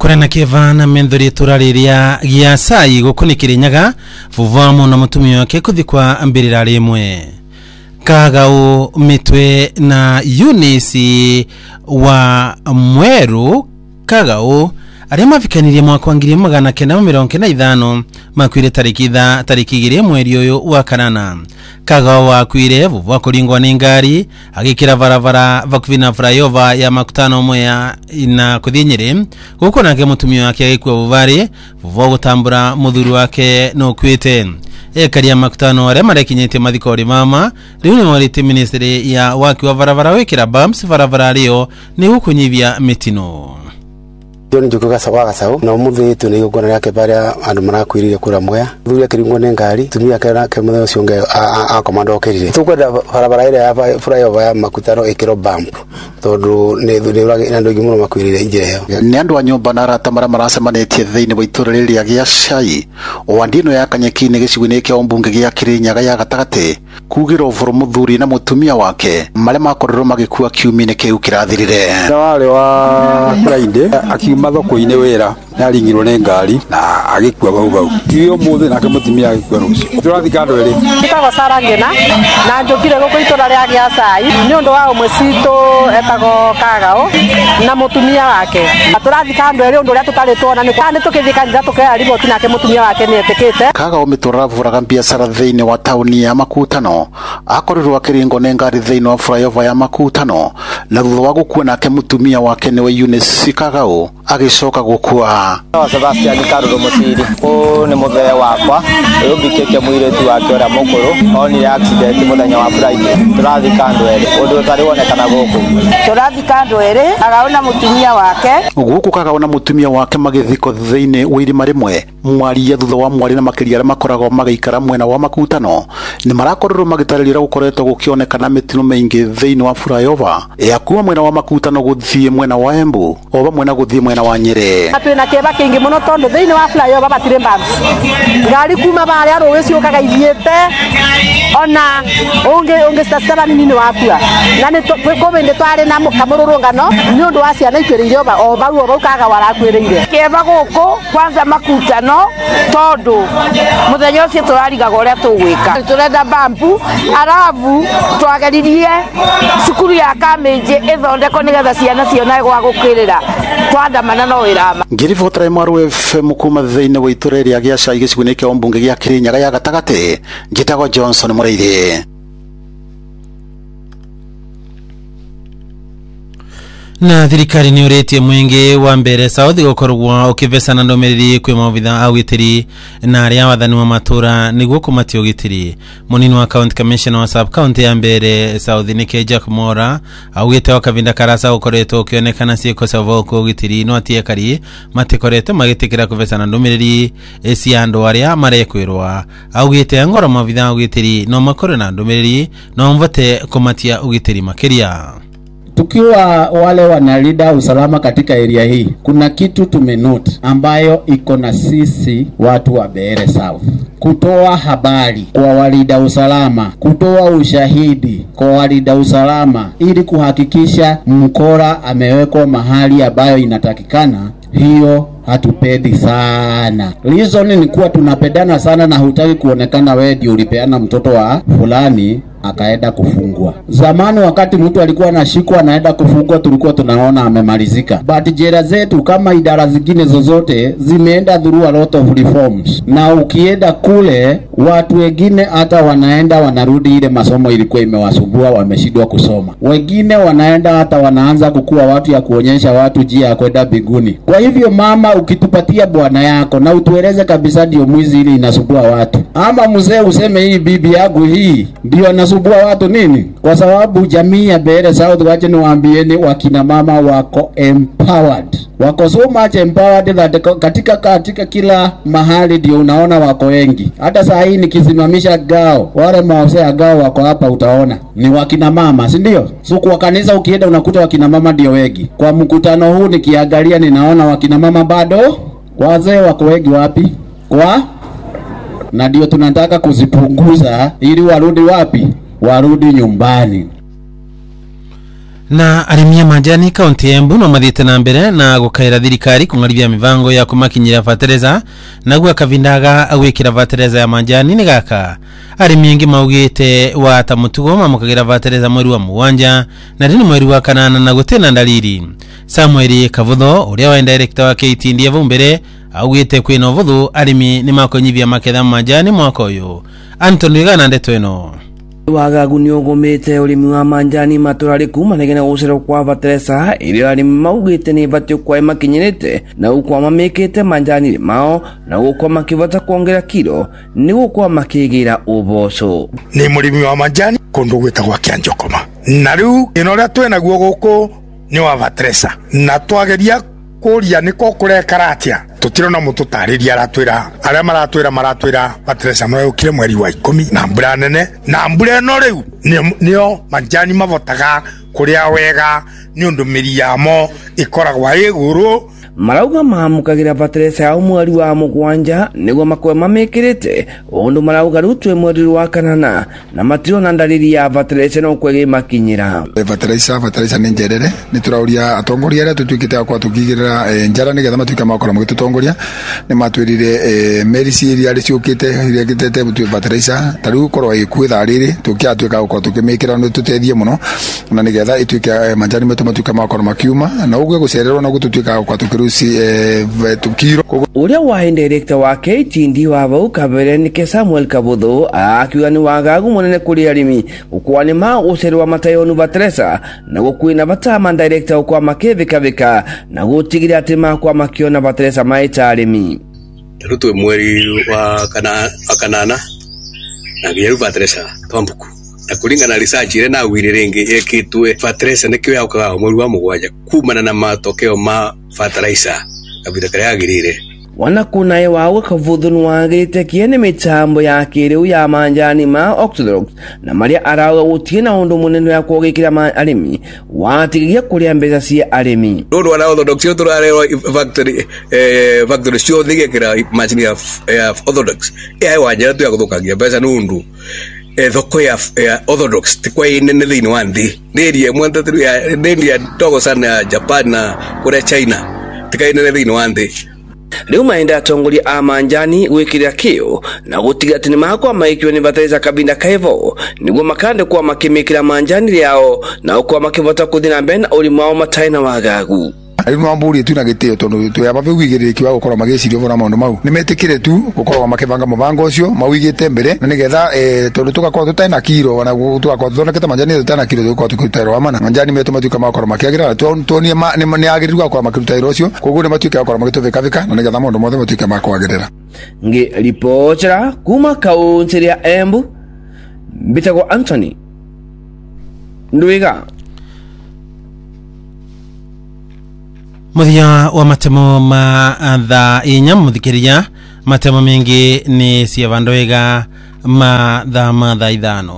kurana kevana mendhori turariria gia sai gukunikirinyaga vuvamo na mutumia wake kuthikwa mbirira rimwe Kagao mitwe na Eunice wa Mweru Kagao aria mafikanirie mwaka wa 1995 makwire tariki 2 mweri uyu wa kanana. Kagao wakwire vuvwa kuringwa ni ngari agikira varavara vakuvina flyover ya makutano moya na kuthinyire guko nake mutumia wake agikwa vuvari vuvwa gutambura muthuru wake no kwite ekaria makutano aria marekinyete mathikori mama riu ni morite ministry ya waki wa varavara wikira bumps varavara rio ni gukunyivia mitino. John Jukuga sawaga sawo na umuthi tu ni gukona yake baria andu marakwirire kura moya thuri akiringwo ne ngari tumia kera ke muthe ucio nge a komando okirire tukwenda barabara ile ya flyover ya makutano ikiro bump tondu ni thuri na ndu gimuno makwirire njira yo ni andu a nyumba na arata maracemanĩtie thĩinĩ wa itũra rĩrĩa gĩa Cai wandino ya Kanyeki-inĩ gĩcigo-inĩ kĩa Umbunge gĩa Kirinyaga ya gatagatĩ kugĩrwo vũrũ mũthuri na mũtumia wake marĩa makorirwo magĩkua kiumia-inĩ kĩu kĩrathirire. Wale wa Friday akiuma thoko-inĩ wĩra yaringirwo nĩ ngari na agĩkua bau iyo mũthĩ nake mũtumia agĩkua rũciũ. Tũrathika andũ erĩ itago Sarangena na njũkire gũkũ itũra rĩa gĩa Cai nĩ ũndũ wa ũmwe citũ etago Kagao na mũtumia wake. Tũrathika andũ erĩ ũndũ ũrĩa tũtarĩ tuona nĩ tũkĩthika tũkĩoya riboti nake mũtumia wake nĩ etĩkĩte. Kagao mĩtũra vũraga biacara thĩinĩ wa taũni ya Makutano akorirwo akĩringwo nĩ ngari thĩinĩ wa flyover ya Makutano na thutha wa gũkua nake mũtumia wake nĩwe Eunice Kagao agĩcoka gũkua. Sebastian Karudo Musiri ko ni muthe wakwa uyu bikeke muiretu wake ora mukuru oni accident muthenya wa Friday turathika andu eri undu utari wonekana guku turathika andu eri agaona mutumia wake guku Kagaona mutumia wake magithiko thĩinĩ wa irima rimwe mwaria thutha wa mwari na makiria aria makoragwo magĩikara mwena wa Makutano ni marakorirwo magitarĩria gukoretwo gukionekana mitino maingi thĩinĩ wa flyover ya kuuma mwena wa Makutano guthie mwena wa Embu o vamwe na guthie mwena wa Nyeri. Atwina keba kingi muno tondu thĩinĩ wa flyover batire bumps ngari kuma baria rũĩ ciũkaga ithiĩte ona unge stasaba nini wakua na nĩ kwĩkũmĩndĩ twarĩ na kamũrũrũngano nĩ ũndũ wa ciana ikwĩrĩire o bau Kaga warakwĩrĩire keba gũkũ kwanza Makutano tondu muthenya ũcio tũrarigaga ũrĩa tũgwĩka tũrenda bampu arabu twageririe cukuru ya Kamĩnjĩ ĩthondekwo nĩgetha ciana ciona gwa gũkĩrĩra twandamana no wĩrama. Ngiribotera Imwaru FM kuma thĩinĩ wa itũra rĩa gĩa Cai gĩcigo-inĩ kĩa Umbunge gĩa Kirinyaga ya gatagatĩ njĩtagwo Johnson Mũraithĩ. Na thirikari ni uretie mwingi wa mbere South gukorwo ukivesana ndomereri kwi mavitha agitiri na aria wathani wa matura niguo kumatia ugitiri. Munini wa county commissioner wa sub county ya mbere South nike Jack Mora augite wakavinda karasa ukoretwo ukionekana ciiko savo ugitiri no atie kari matikoretwo magitikira kuvesana ndomereri eci andu aria marekwirwa augite ngoro mavitha ugitiri no makore na ndomereri no mvote kumatia ugitiri makiria. Tukiwa wale wanalinda usalama katika area hii, kuna kitu tumenote ambayo iko na sisi watu wa Beere South. Kutoa habari kwa walinda usalama, kutoa ushahidi kwa walinda usalama ili kuhakikisha mkora amewekwa mahali ambayo inatakikana, hiyo hatupendi sana. Reason ni kuwa tunapendana sana na hutaki kuonekana wewe ndio ulipeana mtoto wa fulani akaenda kufungwa. Zamani wakati mtu alikuwa anashikwa anaenda kufungwa tulikuwa tunaona amemalizika. But jela zetu kama idara zingine zozote zimeenda through a lot of reforms. Na ukienda kule watu wengine hata wanaenda wanarudi ile masomo ilikuwa imewasumbua wameshindwa kusoma. Wengine wanaenda hata wanaanza kukua watu ya kuonyesha watu njia ya kwenda mbinguni. Kwa hivyo mama, ukitupatia bwana yako na utueleze kabisa ndio mwizi ili inasumbua watu. Ama mzee useme hii bibi yangu hii ndio inasumbua watu nini? Kwa sababu jamii ya Beere South wache niwaambieni wakina mama wako empowered. Wako so much empowered that katika kila mahali ndio unaona wako wengi. Hata saa hii nikisimamisha gao, wale maofisa gao wako hapa utaona ni wakina mama, si ndio? So kwa kanisa ukienda unakuta wakina mama ndio wengi. Kwa mkutano huu nikiangalia ninaona wakina mama bado, wazee wako wengi wapi? Na ndio tunataka kuzipunguza ili warudi wapi? Warudi nyumbani. Na arimia majani kaunti ya Embu no mathite na mbere na gukaira thirikari kungaribia mivango ya kumakinyira fertilizer naguo akavindaga agwikira fertilizer ya majani ni gaka arimi ingi maugite wa tamutugo mamukagira fertilizer mweri wa muwanja na rini mweri wa kanana na gutena ndaliri. Samuel Kavutho uria wa director wa KTND vumbere augite kwina vuthu arimi ni makonyivia maketha majani mwaka uyu. Anthony Gana ndetweno wagagu ni ugumite urimi wa manjani maturari kuma negena gusero kwa fertilizer iria arimi maugite ni batio kwa makinyirite na ukwa mamekete manjani mao na ukwa makivota kuongera kilo ni ukwa makigira uboco ni murimi wa manjani kundu gwitagwa Kianjokoma na riu inoria twena guo guku ni wa fertilizer na twageria kuria niko kurekaratia tutirona mututariria aratwira aria maratwira fertilizer mwe ukire mweri wa 10 na mbura nene na mbura no riu nio manjani mavotaga kuria wega ni undu miri yamo ikoragwa iguru marauga mamukagira fertilizer ya mweri wa mugwanja niguo makwe mamekirite undu marauga rutwe mweri wa kanana na matiro na ndariri ya fertilizer no kwege makinyira fertilizer ni njerere ni turauria atongoria aria tutwikite kwa tukigirira njara nigetha matuika makora mugitutongoria ni matwirire merisi iria ari ciukite iria gitete butwe fertilizer tariu korwa ikwitha riri tukiatuika gukora tukimikira no tutethie muno na nigetha ituike manjani metu matuika makora makiuma na ugwe gucererwa na gututuika kwa tukiro tukiro uria wa director wa KTND wa bau kabere ni Samuel Kavutho akiuga ni wagagu munene kuri arimi ukwani ma ucerwa matayonu fertilizer na gukwina batama director ukwa makevika na gutigira atima kwa makiona fertilizer maita arimi rutwe mweri wa kanana na giru fertilizer twambuku na kuringana research ile na wirenge ekitwe fertilizer nikyo yakoga mweri wa mugwanja kumana na matokeo ma fertilizer kabida kare agirire wana kunaye wawe Kavutho nwagite kiene mitambo ya kiriu ya manjani ma Orthodox na maria araga gutina undu munene ya kugikira arimi watigiye kuria mbeca cia arimi ndu wana Orthodox yo turarero factory sio thigekira machini ya Orthodox ya wanja tu ya guthukagia mbeca nundu thoko ya Orthodox tikwa inene thini wa nthi ndirie mwanta tu ya ndia togo sana Japan na kure China tika inene thini wa nthi riu mainda atongoria a manjani gwikira kio na gutiga tini makwa maikio ni fertilizer kabinda kaivo niguo makande kwa makimikira manjani riao na ukwa makivota kuthina mbena urimi wao mataina wagagu ari no amburi tu na gitio tondu tu ya babu wigiriki wa gukora magecirio vora maundu mau nimetikire tu gukora makivanga mubango ucio mawigite mbere na nigetha tondu tugakorwo tutaina kilo na tugakorwo thonekete manjani tutaina kilo tugakorwo tukirutera amana manjani metu matuika makora makiagira tuonie ni agirirwa kwa makirutera ucio koguo ni matuika makora magituvika na nigetha maundu mothe matuika makwagirira ngi ripotera kuma kaunti ya Embu bitagwo Anthony Ndwiga muthia wa matemo ma tha inya muthikiria matemo mengi ni cia vandoiga ma tha ithano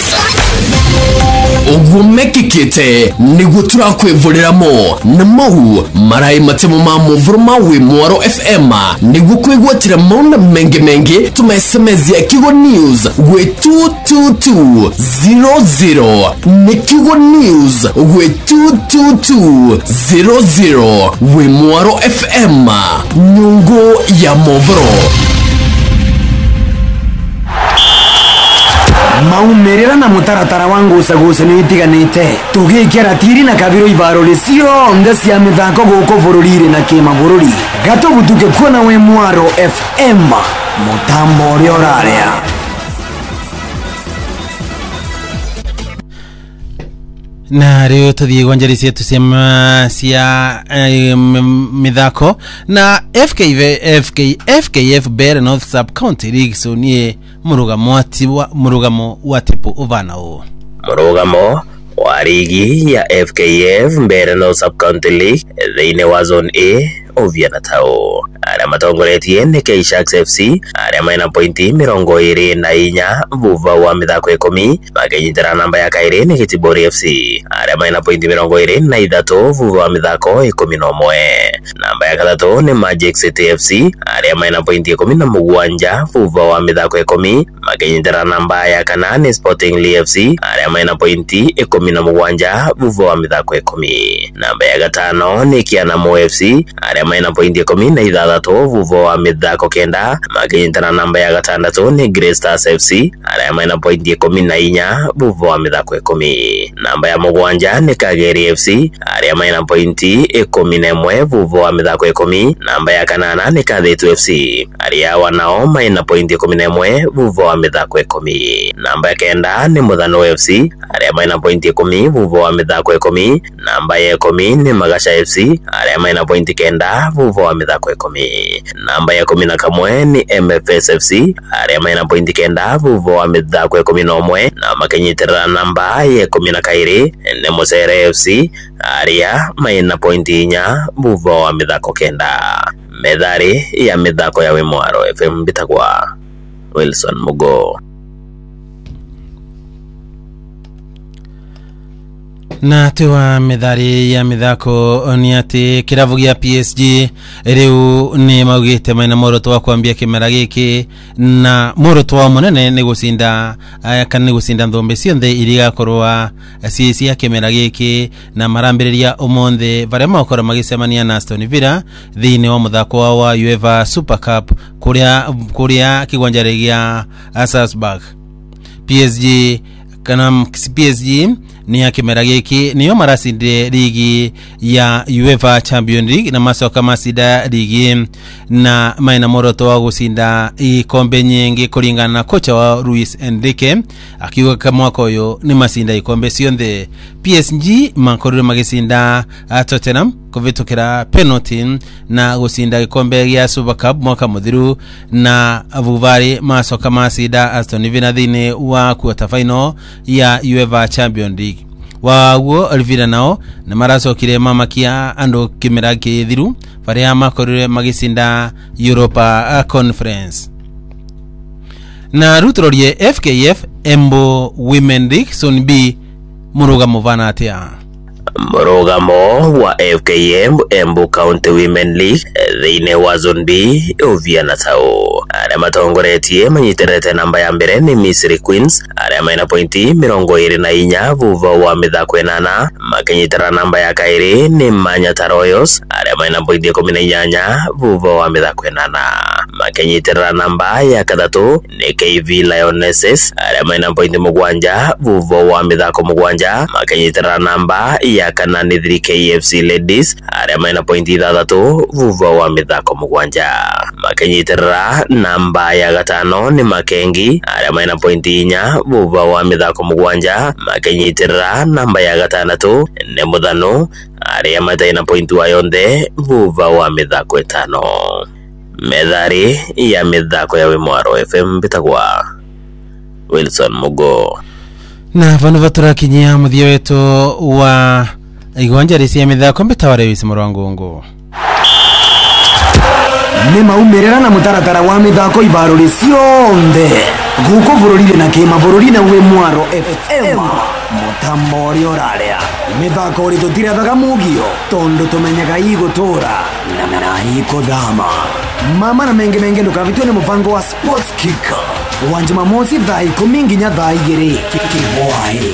ugumekikite niguo turakwivurira-mo na mau marai matemo ma muvuru ma wi Mwaro FM niguo kwigwatira mauna mengi tumesemezia Kigo News gwe 22200 ni Kigo News gwe 22200 wi Mwaro FM nyungu ya muvuru maumerera na mutaratara wangu usagusa ni itiganite tugikira tiri na kabiro ibaro lisio ngasi ya mithako guko bururire na kima bururi gato butuke kuona we Mwaro FM mutambo rioraria na riu tuthie gwanjari cietu cia mithako na FKF Bear North Sub County League so nie murugamo wa tipu uvana u murugamo wa ligi ya FKF Bear North Sub County League thiine wa zone A Oviana Tao. Aria matongoretie ni K-Sharks FC aria maina pointi 24 vuva wa mithako 10 makinyitira namba ya kairi ni Gitibori FC aria maina pointi 23 vuva wa mithako 11. Namba ya gatatu ni Magic City FC aria maina pointi 17 vuva wa mithako 10 makinyitira namba ya kana ni Sporting Lee FC aria maina pointi 17 vuva wa mithako 10. Namba ya gatano ni Kianamo FC aria maina pointi 16 vuva wa mithako 9 makinyitira namba ya gatandatu ni Grey Stars FC aria maina pointi 14 vuva wa mithako 10. Namba ya mugwanja ni Kageri FC aria maina pointi 11 vuva wa mithako 10. Namba ya kanana ni Kadhitu FC aria wanao maina pointi 11 vuva wa mithako 10. Namba ya kenda ni Muthano FC aria maina pointi 10 vuva wa mithako 10. Namba ya 10 ni Magasha FC aria maina pointi 9 vuva wa mithako 10. Namba ya 11 ni MFS FC aria maina pointi 9 vuva wa mithako 11 na makinyitira namba ya 12 ni Musere FC aria maina pointi 4 vuva wa mithako 9. Methari ya mithako ya Wimwaro FM bitagwa Wilson Mugo. Na tewa methari ya mithako ni ati kiravu gia PSG riu ni maugite maina moroto wa kwambia kimera giki na moroto wa munene ni gucinda kana ni gucinda nthombe cionthe iriga korwa cia kimera giki na marambiriria umonthe varia makora magicemania na Aston Villa thiini wa muthako wa UEFA Super Cup kuria kigwanjari gia Salzburg. PSG ni ya kimera giki niyo maracindire ligi ya UEFA Champions League na macoka macinda ligi na maina moroto wa gucinda ikombe nyingi kuringana na kocha wa Luis Enrique akiuga kama mwaka uyu ni macinda ikombe cionthe. PSG makorire magicinda Tottenham kuvitukira penalty na gucinda ikombe gia Super Cup mwaka muthiru na vuvari macoka macinda Aston Villa thiini wa quarter final ya UEFA Champions League. Waguo Villa nao na maracokire mamakia andu kimera kithiru varia makorire magicinda Europa Conference. Na rutrorie FKF Embu Women League Zone B murugamo vana atia. Murugamo wa FKM Embu County Women League thiini wa Zone B Oviana Tao aria matongoretie manyiterete namba ya mbere ni Misri Queens aria maina pointi 24 vuva wa mithako 8 makinyitira namba ya kairi ni Manyata Royals aria maina pointi 18 vuva wa mithako 8 makinyitira namba ya kathatu ni KV Lionesses aria maina pointi 7 vuva wa mithako 7 makinyitira namba ya kana ni 3KFC Ladies aria maina pointi 6 vuva wa mithako 7 makinyitira namba ya gatano ni Makengi aria maina pointi 4 vuva wa mithako 7 makinyitira namba ya gatandatu ni Muthano aria maina pointi wa yonthe vuva wa mithako 5. Methari ya mithako ya Wimwaro FM bitagwa Wilson Mugo. Na vanu vaturakinyia muthia wetu wa igwanjari cia mithako mbitaware wisi Murwangungu. Ni maumirira na mutaratara wa mithako ivaruri cionthe guko bururire na kimabũrũri na Wimwaro FM mutambo ri oraria mithako uri tutirathaga mugio tondu tumenyaga igutura na ikuthama mama na menge ndukavitwe ni muvango wa Sports Kick wa Jumamosi thaa 10 nginya thaa 2 kivwae.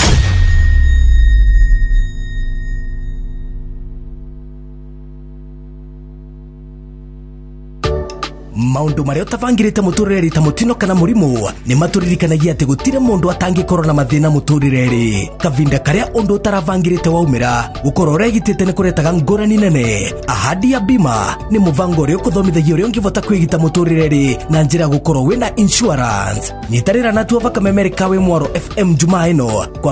Maundu maria utavangirite muturire ta mutino kana murimu ni maturirikanagia ati gutire mundu atangikorwo na mathina muturire kavinda karia undu utaravangirite waumira gukorwo regitite ni kuretaga ngurani nene. Ahadi ya bima ni muvango uria ukuthomithagia uria ungivota kwigita muturire na njira gukorwo wina insurance. Nyitarira na tuova Kamemere ka Wimwaro FM Jumaa ino kwa